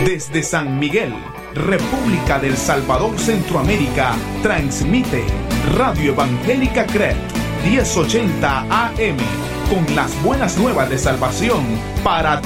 Desde San Miguel, República del Salvador, Centroamérica, transmite Radio Evangélica CRET 1080 AM con las buenas nuevas de salvación para